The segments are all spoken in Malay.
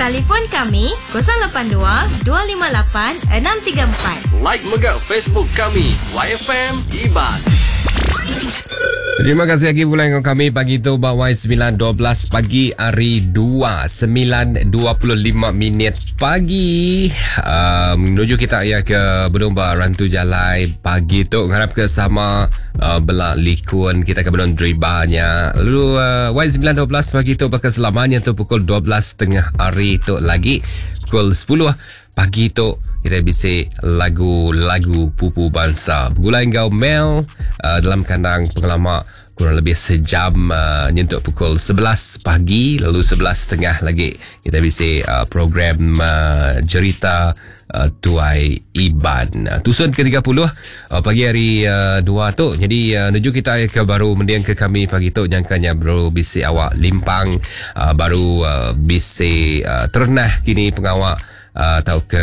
Telefon kami 082 258 634. Like megak Facebook kami YFM Iban. Terima kasih lagi bulan dengan kami pagi tu bawai 9.12 pagi hari 2 9.25 minit pagi menuju kita ya ke Bedumba Rantu Jalai pagi tu harap ke sama belak likun kita ke Bedung Dribanya lalu Y9.12 pagi tu bakal selamanya tu pukul 12.30 hari tu lagi pukul 10 pagi tu kita bisik lagu-lagu pupu bangsa. Bergulai engkau Mel dalam kandang pengalaman kurang lebih sejam nyentuk pukul 11 pagi lalu 11.30 lagi kita bisik program cerita Tuai Iban. Tusun ke-30 pagi hari 2 tu. Jadi menuju kita ke baru mendiang ke kami pagi tu jangkanya baru bisik awak limpang baru bisik ternah kini pengawak atau ke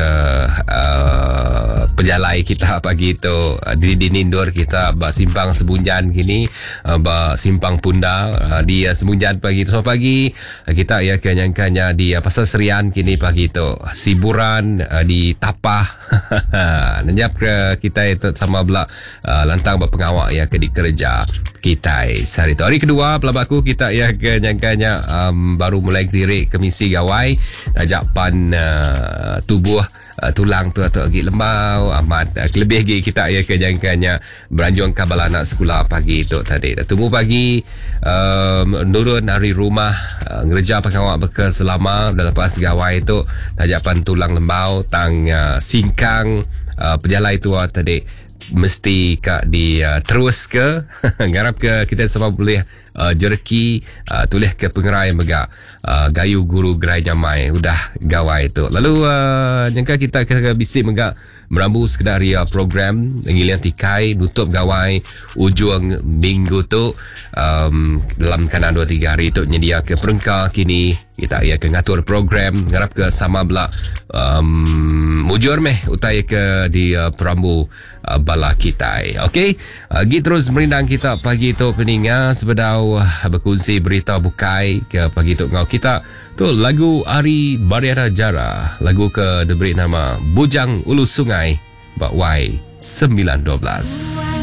pejalai kita pagi tu di Nindur kita bak simpang Sebunjan kini bak simpang Punda di Sebunjan pagi tu so pagi kita ya kenyangkanya di Pasar Serian kini pagi tu Siburan di Tapah nenjap ke kita itu sama belak lantang bak pengawak ya ke di kerja kita sehari tu hari kedua pelabaku kita ya kenyangkanya baru mulai diri ke misi gawai ajapan tubuh tulang tu atau lagi lembau amat lebih lagi kita ya kejangkannya beranjung kabel anak sekolah pagi tu tadi tunggu pagi nurun dari rumah ngerja pengawak bekal selama dalam pas gawai tu ajapan tulang lembau tang singkang pejalai tu tadi mesti kak di terus ke ngarap ke kita sama boleh jereki tulis ke pengerai megak gayu guru gerai jamai udah gawai tu lalu jangka kita bisik megak merambu sekedar program ngilian tikai nutup gawai ujung minggu tu dalam kanan 2-3 hari tu nyedia ke perengka kini kita ya ke ngatur program ngarap ke sama belak mujur meh utai ke di perambu bala kita okey gi terus merindang kita pagi tu peninga sebedau berkongsi berita bukai ke pagi tu ngau kita tu lagu Ari Bariara Jara lagu ke diberi nama Bujang Ulu Sungai bak Y 912.